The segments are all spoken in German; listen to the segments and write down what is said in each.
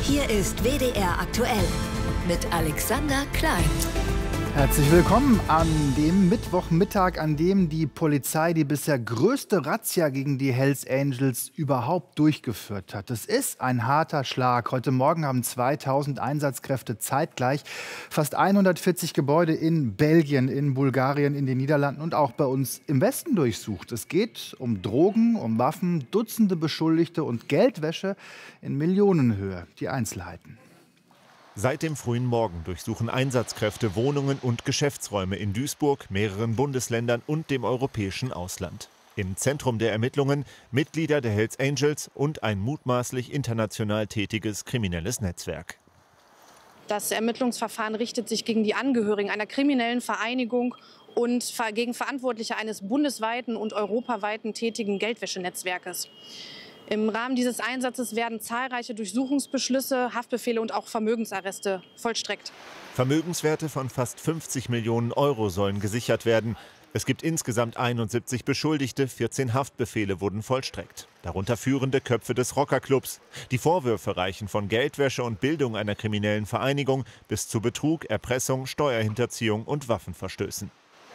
Hier ist WDR aktuell mit Alexander Klein. Herzlich willkommen an dem Mittwochmittag, an dem die Polizei die bisher größte Razzia gegen die Hells Angels überhaupt durchgeführt hat. Es ist ein harter Schlag. Heute Morgen haben 2000 Einsatzkräfte zeitgleich fast 140 Gebäude in Belgien, in Bulgarien, in den Niederlanden und auch bei uns im Westen durchsucht. Es geht um Drogen, um Waffen, Dutzende Beschuldigte und Geldwäsche in Millionenhöhe. Die Einzelheiten. Seit dem frühen Morgen durchsuchen Einsatzkräfte Wohnungen und Geschäftsräume in Duisburg, mehreren Bundesländern und dem europäischen Ausland. Im Zentrum der Ermittlungen Mitglieder der Hells Angels und ein mutmaßlich international tätiges kriminelles Netzwerk. Das Ermittlungsverfahren richtet sich gegen die Angehörigen einer kriminellen Vereinigung und gegen Verantwortliche eines bundesweiten und europaweiten tätigen Geldwäschenetzwerkes. Im Rahmen dieses Einsatzes werden zahlreiche Durchsuchungsbeschlüsse, Haftbefehle und auch Vermögensarreste vollstreckt. Vermögenswerte von fast 50 Millionen Euro sollen gesichert werden. Es gibt insgesamt 71 Beschuldigte, 14 Haftbefehle wurden vollstreckt. Darunter führende Köpfe des Rockerclubs. Die Vorwürfe reichen von Geldwäsche und Bildung einer kriminellen Vereinigung bis zu Betrug, Erpressung, Steuerhinterziehung und Waffenverstößen.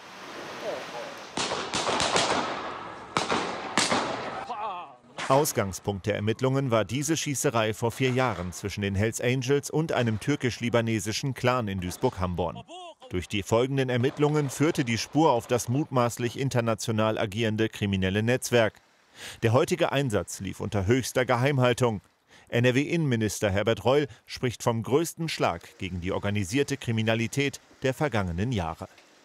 Ausgangspunkt der Ermittlungen war diese Schießerei vor 4 Jahren zwischen den Hells Angels und einem türkisch-libanesischen Clan in Duisburg-Hamborn. Durch die folgenden Ermittlungen führte die Spur auf das mutmaßlich international agierende kriminelle Netzwerk. Der heutige Einsatz lief unter höchster Geheimhaltung. NRW-Innenminister Herbert Reul spricht vom größten Schlag gegen die organisierte Kriminalität der vergangenen Jahre.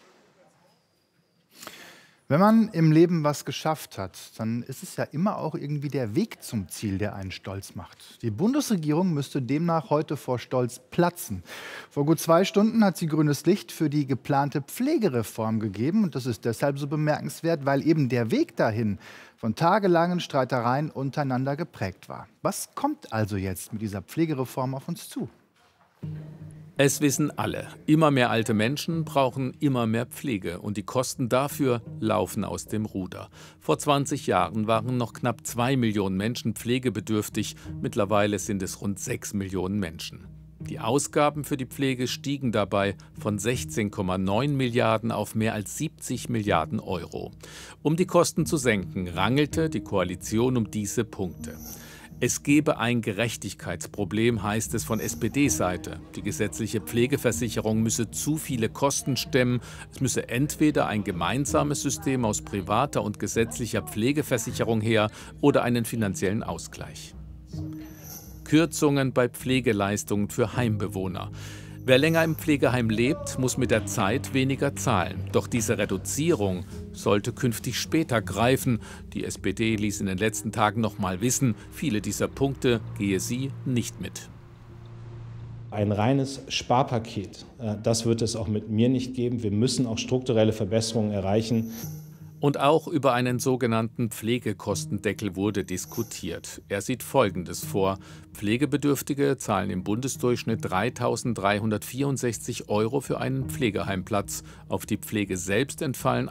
Wenn man im Leben was geschafft hat, dann ist es ja immer auch irgendwie der Weg zum Ziel, der einen stolz macht. Die Bundesregierung müsste demnach heute vor Stolz platzen. Vor gut 2 Stunden hat sie grünes Licht für die geplante Pflegereform gegeben. Und das ist deshalb so bemerkenswert, weil eben der Weg dahin von tagelangen Streitereien untereinander geprägt war. Was kommt also jetzt mit dieser Pflegereform auf uns zu? Es wissen alle, immer mehr alte Menschen brauchen immer mehr Pflege und die Kosten dafür laufen aus dem Ruder. Vor 20 Jahren waren noch knapp 2 Millionen Menschen pflegebedürftig, mittlerweile sind es rund 6 Millionen Menschen. Die Ausgaben für die Pflege stiegen dabei von 16,9 Milliarden auf mehr als 70 Milliarden Euro. Um die Kosten zu senken, rangelte die Koalition um diese Punkte. Es gebe ein Gerechtigkeitsproblem, heißt es von SPD-Seite. Die gesetzliche Pflegeversicherung müsse zu viele Kosten stemmen. Es müsse entweder ein gemeinsames System aus privater und gesetzlicher Pflegeversicherung her oder einen finanziellen Ausgleich. Kürzungen bei Pflegeleistungen für Heimbewohner. Wer länger im Pflegeheim lebt, muss mit der Zeit weniger zahlen. Doch diese Reduzierung sollte künftig später greifen. Die SPD ließ in den letzten Tagen noch mal wissen, viele dieser Punkte gehe sie nicht mit. Ein reines Sparpaket, das wird es auch mit mir nicht geben. Wir müssen auch strukturelle Verbesserungen erreichen. Und auch über einen sogenannten Pflegekostendeckel wurde diskutiert. Er sieht Folgendes vor. Pflegebedürftige zahlen im Bundesdurchschnitt 3.364 Euro für einen Pflegeheimplatz. Auf die Pflege selbst entfallen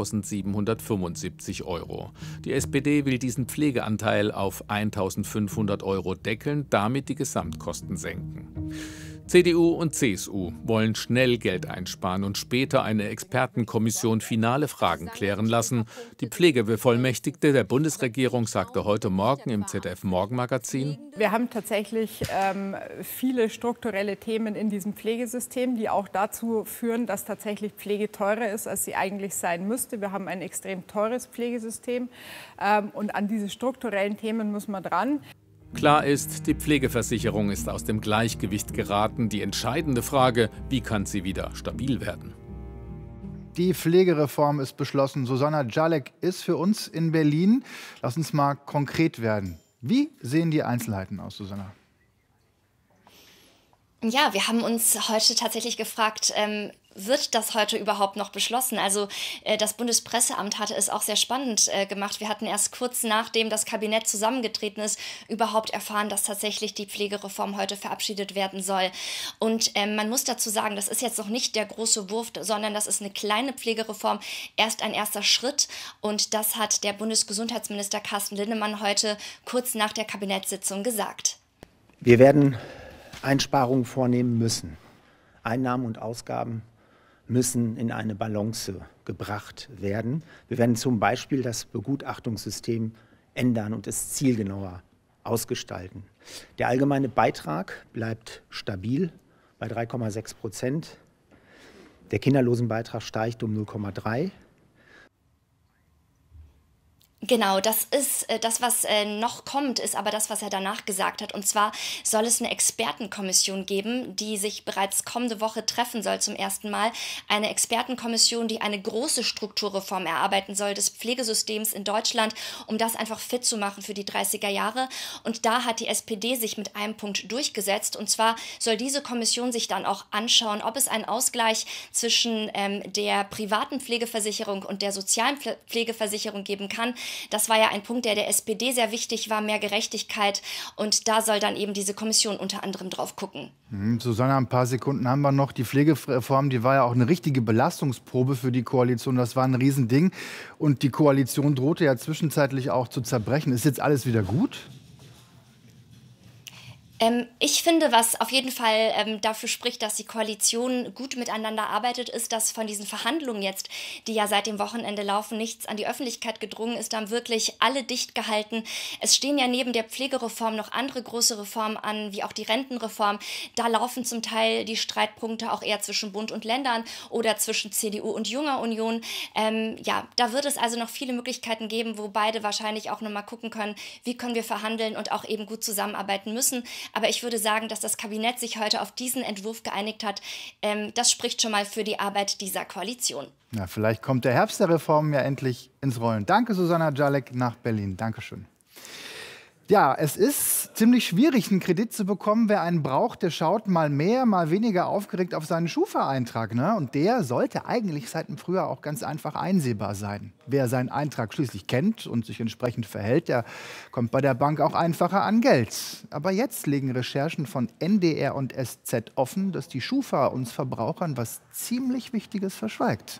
1.775 Euro. Die SPD will diesen Pflegeanteil auf 1.500 Euro deckeln, damit die Gesamtkosten senken. CDU und CSU wollen schnell Geld einsparen und später eine Expertenkommission finale Fragen klären lassen. Die Pflegebevollmächtigte der Bundesregierung sagte heute Morgen im ZDF-Morgenmagazin: Wir haben tatsächlich viele strukturelle Themen in diesem Pflegesystem, die auch dazu führen, dass tatsächlich Pflege teurer ist, als sie eigentlich sein müsste. Wir haben ein extrem teures Pflegesystem und an diese strukturellen Themen muss man dran. Klar ist, die Pflegeversicherung ist aus dem Gleichgewicht geraten. Die entscheidende Frage, wie kann sie wieder stabil werden? Die Pflegereform ist beschlossen. Susanna Jalek ist für uns in Berlin. Lass uns mal konkret werden. Wie sehen die Einzelheiten aus, Susanna? Ja, wir haben uns heute tatsächlich gefragt, wird das heute überhaupt noch beschlossen? Also das Bundespresseamt hatte es auch sehr spannend gemacht. Wir hatten erst kurz nachdem das Kabinett zusammengetreten ist, überhaupt erfahren, dass tatsächlich die Pflegereform heute verabschiedet werden soll. Und man muss dazu sagen, das ist jetzt noch nicht der große Wurf, sondern das ist eine kleine Pflegereform, erst ein erster Schritt. Und das hat der Bundesgesundheitsminister Carsten Linnemann heute kurz nach der Kabinettssitzung gesagt. Wir werden Einsparungen vornehmen müssen. Einnahmen und Ausgaben müssen in eine Balance gebracht werden. Wir werden zum Beispiel das Begutachtungssystem ändern und es zielgenauer ausgestalten. Der allgemeine Beitrag bleibt stabil bei 3,6%. Der Kinderlosenbeitrag steigt um 0,3%. Genau, das ist das, was noch kommt, ist aber das, was er danach gesagt hat. Und zwar soll es eine Expertenkommission geben, die sich bereits kommende Woche treffen soll zum ersten Mal. Eine Expertenkommission, die eine große Strukturreform erarbeiten soll des Pflegesystems in Deutschland, um das einfach fit zu machen für die 30er Jahre. Und da hat die SPD sich mit einem Punkt durchgesetzt. Und zwar soll diese Kommission sich dann auch anschauen, ob es einen Ausgleich zwischen der privaten Pflegeversicherung und der sozialen Pflegeversicherung geben kann. Das war ja ein Punkt, der SPD sehr wichtig war, mehr Gerechtigkeit. Und da soll dann eben diese Kommission unter anderem drauf gucken. Susanne, ein paar Sekunden haben wir noch. Die Pflegereform, die war ja auch eine richtige Belastungsprobe für die Koalition. Das war ein Riesending. Und die Koalition drohte ja zwischenzeitlich auch zu zerbrechen. Ist jetzt alles wieder gut? Ich finde, was auf jeden Fall dafür spricht, dass die Koalition gut miteinander arbeitet, ist, dass von diesen Verhandlungen jetzt, die ja seit dem Wochenende laufen, nichts an die Öffentlichkeit gedrungen ist. Da haben wirklich alle dicht gehalten. Es stehen ja neben der Pflegereform noch andere große Reformen an, wie auch die Rentenreform. Da laufen zum Teil die Streitpunkte auch eher zwischen Bund und Ländern oder zwischen CDU und Junger Union. Ja, da wird es also noch viele Möglichkeiten geben, wo beide wahrscheinlich auch nochmal gucken können, wie können wir verhandeln und auch eben gut zusammenarbeiten müssen. Aber ich würde sagen, dass das Kabinett sich heute auf diesen Entwurf geeinigt hat. Das spricht schon mal für die Arbeit dieser Koalition. Ja, vielleicht kommt der Herbst der Reformen ja endlich ins Rollen. Danke, Susanna Jalek nach Berlin. Dankeschön. Ja, es ist ziemlich schwierig, einen Kredit zu bekommen. Wer einen braucht, der schaut mal mehr, mal weniger aufgeregt auf seinen Schufa-Eintrag. Ne? Und der sollte eigentlich seit dem Frühjahr auch ganz einfach einsehbar sein. Wer seinen Eintrag schließlich kennt und sich entsprechend verhält, der kommt bei der Bank auch einfacher an Geld. Aber jetzt legen Recherchen von NDR und SZ offen, dass die Schufa uns Verbrauchern was ziemlich Wichtiges verschweigt.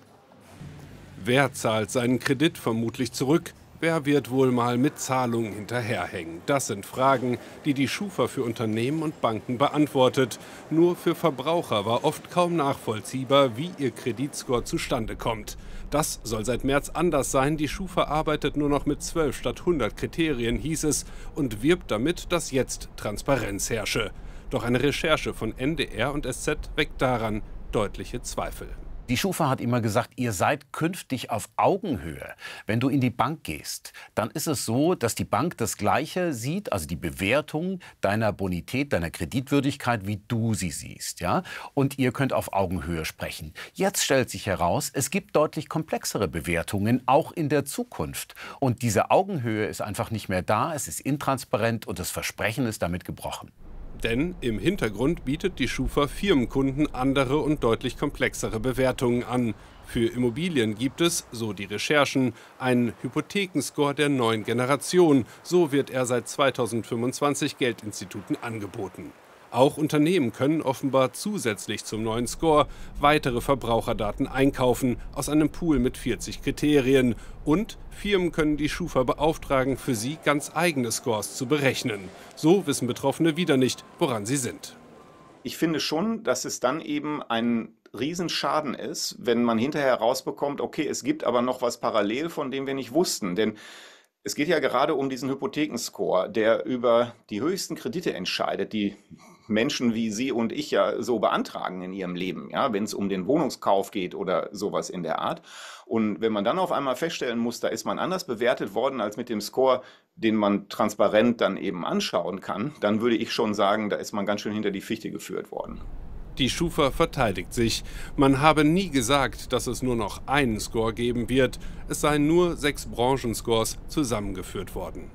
Wer zahlt seinen Kredit vermutlich zurück? Wer wird wohl mal mit Zahlungen hinterherhängen? Das sind Fragen, die die Schufa für Unternehmen und Banken beantwortet. Nur für Verbraucher war oft kaum nachvollziehbar, wie ihr Kreditscore zustande kommt. Das soll seit März anders sein. Die Schufa arbeitet nur noch mit 12 statt 100 Kriterien, hieß es, und wirbt damit, dass jetzt Transparenz herrsche. Doch eine Recherche von NDR und SZ weckt daran deutliche Zweifel. Die Schufa hat immer gesagt, ihr seid künftig auf Augenhöhe. Wenn du in die Bank gehst, dann ist es so, dass die Bank das Gleiche sieht, also die Bewertung deiner Bonität, deiner Kreditwürdigkeit, wie du sie siehst. Ja? Und ihr könnt auf Augenhöhe sprechen. Jetzt stellt sich heraus, es gibt deutlich komplexere Bewertungen, auch in der Zukunft. Und diese Augenhöhe ist einfach nicht mehr da, es ist intransparent und das Versprechen ist damit gebrochen. Denn im Hintergrund bietet die Schufa Firmenkunden andere und deutlich komplexere Bewertungen an. Für Immobilien gibt es, so die Recherchen, einen Hypothekenscore der neuen Generation. So wird er seit 2025 Geldinstituten angeboten. Auch Unternehmen können offenbar zusätzlich zum neuen Score weitere Verbraucherdaten einkaufen aus einem Pool mit 40 Kriterien. Und Firmen können die Schufa beauftragen, für sie ganz eigene Scores zu berechnen. So wissen Betroffene wieder nicht, woran sie sind. Ich finde schon, dass es dann eben ein Riesenschaden ist, wenn man hinterher rausbekommt, okay, es gibt aber noch was parallel, von dem wir nicht wussten. Denn es geht ja gerade um diesen Hypothekenscore, der über die höchsten Kredite entscheidet, die Menschen wie Sie und ich ja so beantragen in ihrem Leben, ja, wenn es um den Wohnungskauf geht oder sowas in der Art. Und wenn man dann auf einmal feststellen muss, da ist man anders bewertet worden als mit dem Score, den man transparent dann eben anschauen kann, dann würde ich schon sagen, da ist man ganz schön hinter die Fichte geführt worden. Die Schufa verteidigt sich. Man habe nie gesagt, dass es nur noch einen Score geben wird. Es seien nur 6 Branchenscores zusammengeführt worden.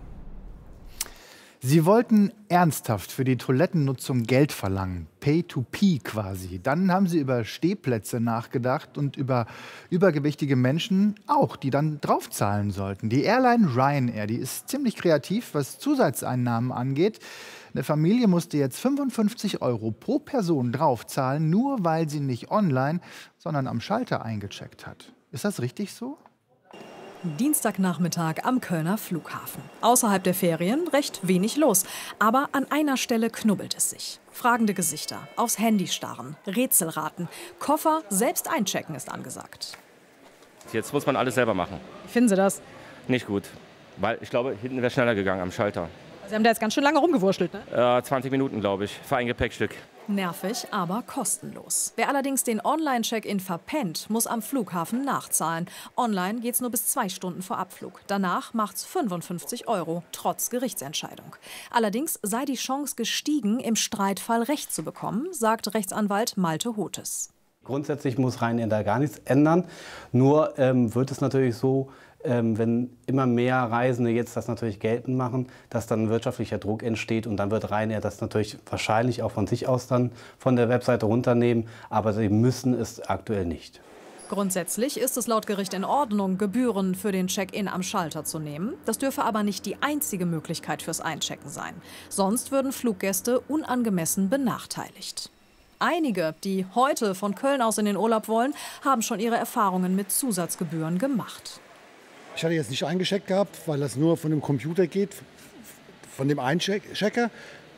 Sie wollten ernsthaft für die Toilettennutzung Geld verlangen, Pay-to-Pee quasi. Dann haben sie über Stehplätze nachgedacht und über übergewichtige Menschen auch, die dann draufzahlen sollten. Die Airline Ryanair, die ist ziemlich kreativ, was Zusatzeinnahmen angeht. Eine Familie musste jetzt 55 € pro Person draufzahlen, nur weil sie nicht online, sondern am Schalter eingecheckt hat. Ist das richtig so? Dienstagnachmittag am Kölner Flughafen. Außerhalb der Ferien recht wenig los. Aber an einer Stelle knubbelt es sich. Fragende Gesichter, aufs Handy starren, Rätsel raten, Koffer selbst einchecken ist angesagt. Jetzt muss man alles selber machen. Wie finden Sie das? Nicht gut, weil ich glaube, hinten wäre schneller gegangen am Schalter. Sie haben da jetzt ganz schön lange rumgewurschtelt, ne? 20 Minuten, glaube ich, für ein Gepäckstück. Nervig, aber kostenlos. Wer allerdings den Online-Check-In verpennt, muss am Flughafen nachzahlen. Online geht's nur bis 2 Stunden vor Abflug. Danach macht's 55 €, trotz Gerichtsentscheidung. Allerdings sei die Chance gestiegen, im Streitfall Recht zu bekommen, sagt Rechtsanwalt Malte Hotes. Grundsätzlich muss Ryanair da gar nichts ändern. Nur wird es natürlich so, wenn immer mehr Reisende jetzt das natürlich geltend machen, dass dann wirtschaftlicher Druck entsteht und dann wird Ryanair das natürlich wahrscheinlich auch von sich aus dann von der Webseite runternehmen, aber sie müssen es aktuell nicht. Grundsätzlich ist es laut Gericht in Ordnung, Gebühren für den Check-in am Schalter zu nehmen. Das dürfe aber nicht die einzige Möglichkeit fürs Einchecken sein. Sonst würden Fluggäste unangemessen benachteiligt. Einige, die heute von Köln aus in den Urlaub wollen, haben schon ihre Erfahrungen mit Zusatzgebühren gemacht. Ich hatte jetzt nicht eingecheckt gehabt, weil das nur von dem Computer geht, von dem Einchecker.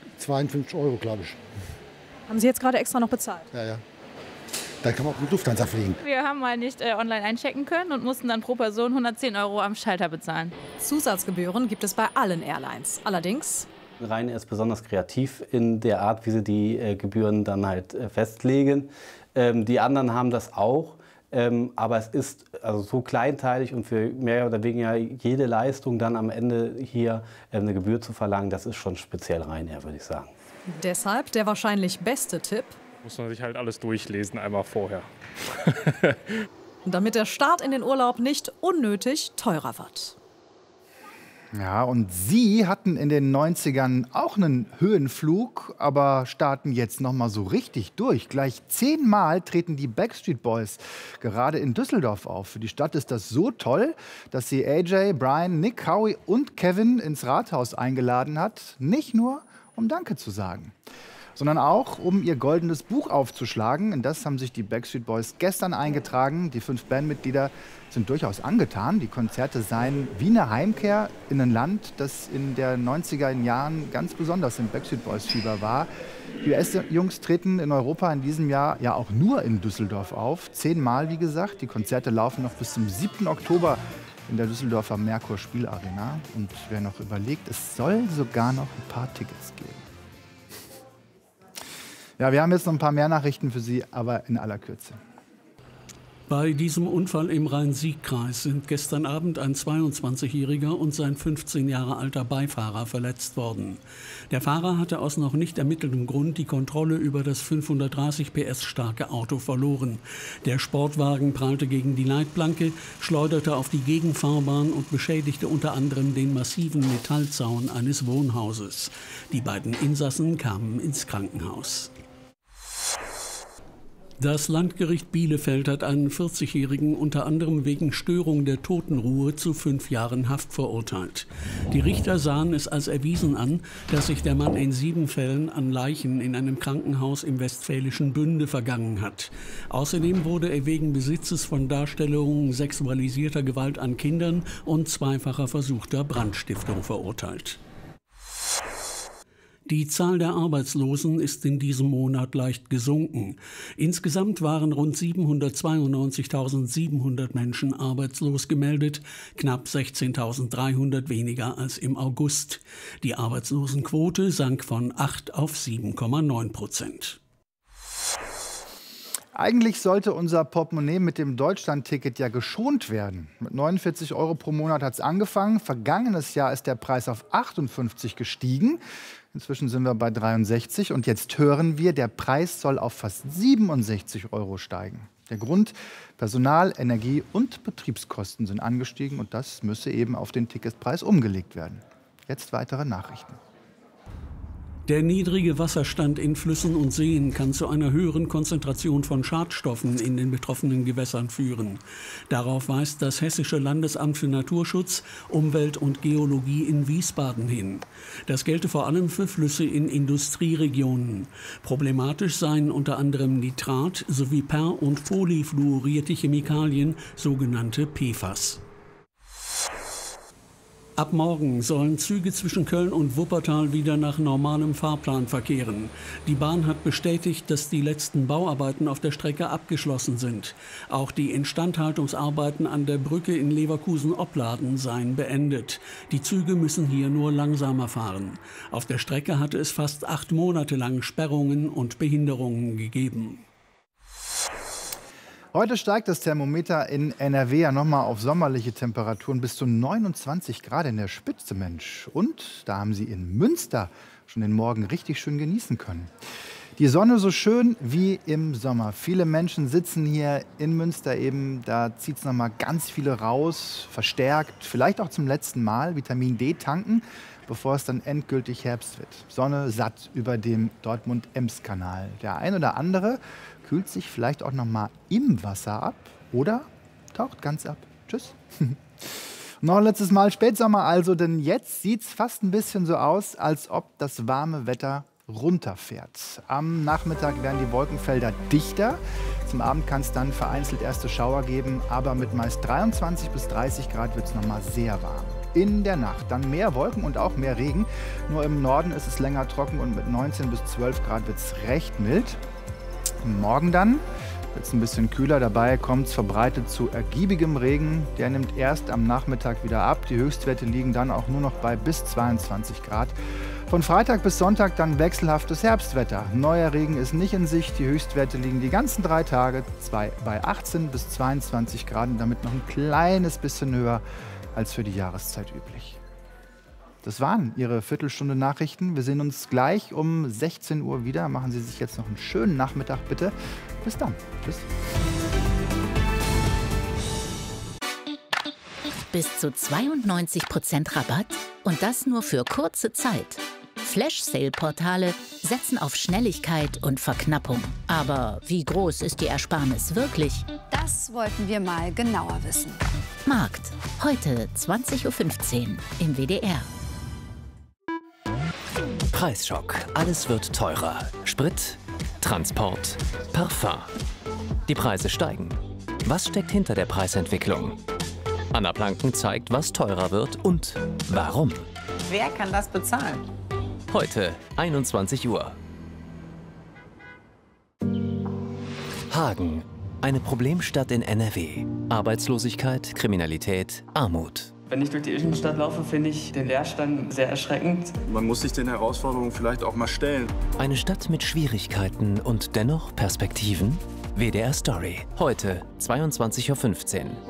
52 €, glaube ich. Haben Sie jetzt gerade extra noch bezahlt? Ja. Dann kann man auch mit Lufthansa fliegen. Wir haben mal nicht online einchecken können und mussten dann pro Person 110 € am Schalter bezahlen. Zusatzgebühren gibt es bei allen Airlines. Allerdings Ryanair ist besonders kreativ in der Art, wie sie die Gebühren dann halt festlegen. Die anderen haben das auch. Aber es ist also so kleinteilig und für mehr oder weniger jede Leistung dann am Ende hier eine Gebühr zu verlangen, das ist schon speziell Ryanair, würde ich sagen. Deshalb der wahrscheinlich beste Tipp: Muss man sich halt alles durchlesen, einmal vorher. Damit der Start in den Urlaub nicht unnötig teurer wird. Ja, und Sie hatten in den 90ern auch einen Höhenflug, aber starten jetzt noch mal so richtig durch. Gleich 10-mal treten die Backstreet Boys gerade in Düsseldorf auf. Für die Stadt ist das so toll, dass sie AJ, Brian, Nick, Howie und Kevin ins Rathaus eingeladen hat. Nicht nur, um Danke zu sagen, sondern auch, um ihr goldenes Buch aufzuschlagen. In das haben sich die Backstreet Boys gestern eingetragen. Die 5 Bandmitglieder sind durchaus angetan. Die Konzerte seien wie eine Heimkehr in ein Land, das in den 90er Jahren ganz besonders im Backstreet Boys-Fieber war. Die US-Jungs treten in Europa in diesem Jahr ja auch nur in Düsseldorf auf. 10-mal, wie gesagt. Die Konzerte laufen noch bis zum 7. Oktober in der Düsseldorfer Merkur Spielarena. Und wer noch überlegt, es soll sogar noch ein paar Tickets geben. Ja, wir haben jetzt noch ein paar mehr Nachrichten für Sie, aber in aller Kürze. Bei diesem Unfall im Rhein-Sieg-Kreis sind gestern Abend ein 22-Jähriger und sein 15 Jahre alter Beifahrer verletzt worden. Der Fahrer hatte aus noch nicht ermitteltem Grund die Kontrolle über das 530 PS starke Auto verloren. Der Sportwagen prallte gegen die Leitplanke, schleuderte auf die Gegenfahrbahn und beschädigte unter anderem den massiven Metallzaun eines Wohnhauses. Die beiden Insassen kamen ins Krankenhaus. Das Landgericht Bielefeld hat einen 40-Jährigen unter anderem wegen Störung der Totenruhe zu 5 Jahren Haft verurteilt. Die Richter sahen es als erwiesen an, dass sich der Mann in 7 Fällen an Leichen in einem Krankenhaus im westfälischen Bünde vergangen hat. Außerdem wurde er wegen Besitzes von Darstellungen sexualisierter Gewalt an Kindern und zweifacher versuchter Brandstiftung verurteilt. Die Zahl der Arbeitslosen ist in diesem Monat leicht gesunken. Insgesamt waren rund 792.700 Menschen arbeitslos gemeldet, knapp 16.300 weniger als im August. Die Arbeitslosenquote sank von 8 auf 7,9%. Eigentlich sollte unser Portemonnaie mit dem Deutschland-Ticket ja geschont werden. Mit 49 € pro Monat hat es angefangen. Vergangenes Jahr ist der Preis auf 58 gestiegen. Inzwischen sind wir bei 63 und jetzt hören wir, der Preis soll auf fast 67 € steigen. Der Grund: Personal-, Energie- und Betriebskosten sind angestiegen und das müsse eben auf den Ticketpreis umgelegt werden. Jetzt weitere Nachrichten. Der niedrige Wasserstand in Flüssen und Seen kann zu einer höheren Konzentration von Schadstoffen in den betroffenen Gewässern führen. Darauf weist das Hessische Landesamt für Naturschutz, Umwelt und Geologie in Wiesbaden hin. Das gelte vor allem für Flüsse in Industrieregionen. Problematisch seien unter anderem Nitrat sowie per- und polyfluorierte Chemikalien, sogenannte PFAS. Ab morgen sollen Züge zwischen Köln und Wuppertal wieder nach normalem Fahrplan verkehren. Die Bahn hat bestätigt, dass die letzten Bauarbeiten auf der Strecke abgeschlossen sind. Auch die Instandhaltungsarbeiten an der Brücke in Leverkusen-Opladen seien beendet. Die Züge müssen hier nur langsamer fahren. Auf der Strecke hatte es fast 8 Monate lang Sperrungen und Behinderungen gegeben. Heute steigt das Thermometer in NRW ja nochmal auf sommerliche Temperaturen bis zu 29 Grad in der Spitze, Mensch. Und da haben Sie in Münster schon den Morgen richtig schön genießen können. Die Sonne so schön wie im Sommer. Viele Menschen sitzen hier in Münster eben, da zieht es nochmal ganz viele raus, verstärkt, vielleicht auch zum letzten Mal Vitamin D tanken, bevor es dann endgültig Herbst wird. Sonne satt über dem Dortmund-Ems-Kanal. Der ein oder andere kühlt sich vielleicht auch noch mal im Wasser ab oder taucht ganz ab. Tschüss. Noch ein letztes Mal Spätsommer also, denn jetzt sieht es fast ein bisschen so aus, als ob das warme Wetter runterfährt. Am Nachmittag werden die Wolkenfelder dichter. Zum Abend kann es dann vereinzelt erste Schauer geben, aber mit meist 23 bis 30 Grad wird es noch mal sehr warm. In der Nacht dann mehr Wolken und auch mehr Regen. Nur im Norden ist es länger trocken und mit 19 bis 12 Grad wird es recht mild. Morgen dann wird es ein bisschen kühler, dabei kommt es verbreitet zu ergiebigem Regen. Der nimmt erst am Nachmittag wieder ab. Die Höchstwerte liegen dann auch nur noch bei bis 22 Grad. Von Freitag bis Sonntag dann wechselhaftes Herbstwetter. Neuer Regen ist nicht in Sicht. Die Höchstwerte liegen die ganzen 3 Tage bei 18 bis 22 Grad und damit noch ein kleines bisschen höher als für die Jahreszeit üblich. Das waren Ihre Viertelstunde Nachrichten. Wir sehen uns gleich um 16 Uhr wieder. Machen Sie sich jetzt noch einen schönen Nachmittag, bitte. Bis dann. Tschüss. Bis zu 92% Rabatt und das nur für kurze Zeit. Flash-Sale-Portale setzen auf Schnelligkeit und Verknappung. Aber wie groß ist die Ersparnis wirklich? Das wollten wir mal genauer wissen. Markt. Heute 20:15 Uhr im WDR. Preisschock. Alles wird teurer. Sprit, Transport, Parfum. Die Preise steigen. Was steckt hinter der Preisentwicklung? Anna Planken zeigt, was teurer wird und warum. Wer kann das bezahlen? Heute, 21 Uhr. Hagen. Eine Problemstadt in NRW. Arbeitslosigkeit, Kriminalität, Armut. Wenn ich durch die Innenstadt laufe, finde ich den Leerstand sehr erschreckend. Man muss sich den Herausforderungen vielleicht auch mal stellen. Eine Stadt mit Schwierigkeiten und dennoch Perspektiven? WDR Story. Heute, 22:15 Uhr.